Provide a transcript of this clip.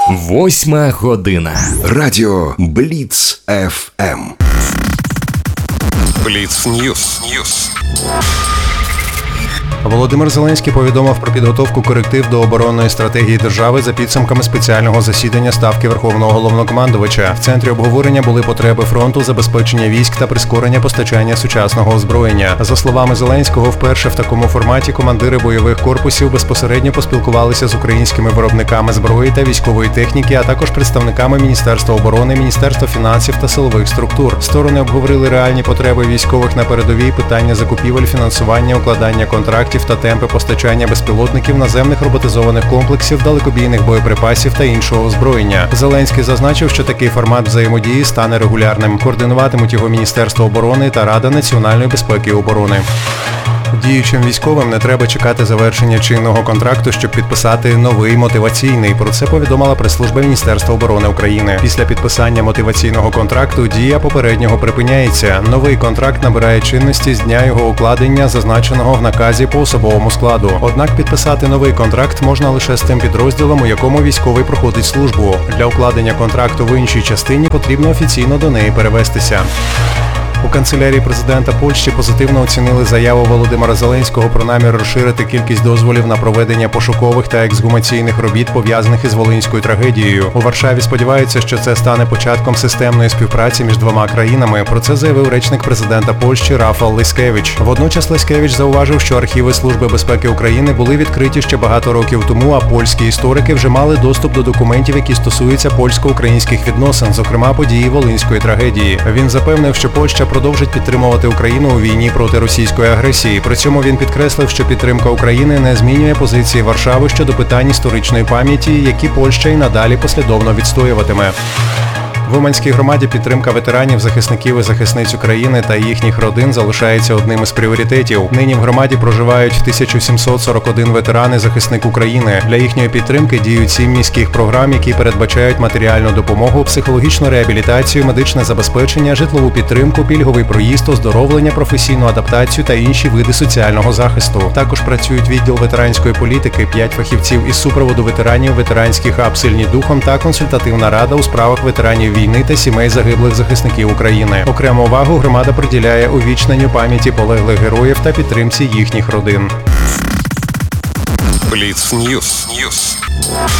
8 година. Радіо Бліц ФМ. Бліц Ньюс. Володимир Зеленський повідомив про підготовку коректив до оборонної стратегії держави за підсумками спеціального засідання Ставки Верховного Головнокомандувача. В центрі обговорення були потреби фронту, забезпечення військ та прискорення постачання сучасного озброєння. За словами Зеленського, вперше в такому форматі командири бойових корпусів безпосередньо поспілкувалися з українськими виробниками зброї та військової техніки, а також представниками Міністерства оборони, Міністерства фінансів та силових структур. Сторони обговорили реальні потреби військових на передовій, питання закупівель, фінансування, укладання контрактів та темпи постачання безпілотників, наземних роботизованих комплексів, далекобійних боєприпасів та іншого озброєння. Зеленський зазначив, що такий формат взаємодії стане регулярним. Координуватимуть його Міністерство оборони та Рада національної безпеки і оборони. Діючим військовим не треба чекати завершення чинного контракту, щоб підписати новий мотиваційний. Про це повідомила прес-служба Міністерства оборони України. Після підписання мотиваційного контракту дія попереднього припиняється. Новий контракт набирає чинності з дня його укладення, зазначеного в наказі по особовому складу. Однак підписати новий контракт можна лише з тим підрозділом, у якому військовий проходить службу. Для укладення контракту в іншій частині потрібно офіційно до неї перевестися. У канцелярії президента Польщі позитивно оцінили заяву Володимира Зеленського про намір розширити кількість дозволів на проведення пошукових та ексгумаційних робіт, пов'язаних із Волинською трагедією. У Варшаві сподіваються, що це стане початком системної співпраці між двома країнами. Про це заявив речник президента Польщі Рафал Лискевич. Водночас Лискевич зауважив, що архіви Служби безпеки України були відкриті ще багато років тому, а польські історики вже мали доступ до документів, які стосуються польсько-українських відносин, зокрема події Волинської трагедії. Він запевнив, що Польща продовжить підтримувати Україну у війні проти російської агресії. При цьому він підкреслив, що підтримка України не змінює позиції Варшави щодо питань історичної пам'яті, які Польща і надалі послідовно відстоюватиме. В Уманській громаді підтримка ветеранів, захисників і захисниць України та їхніх родин залишається одним із пріоритетів. Нині в громаді проживають 1741 ветеран і захисник України. Для їхньої підтримки діють 7 міських програм, які передбачають матеріальну допомогу, психологічну реабілітацію, медичне забезпечення, житлову підтримку, пільговий проїзд, оздоровлення, професійну адаптацію та інші види соціального захисту. Також працюють відділ ветеранської політики, 5 фахівців із супроводу ветеранів, ветеранські хаб «Сильні духом» та консультативна рада у справах ветеранів війни та сімей загиблих захисників України. Окрему увагу громада приділяє увічненню пам'яті полеглих героїв та підтримці їхніх родин. Бліц Ньюс.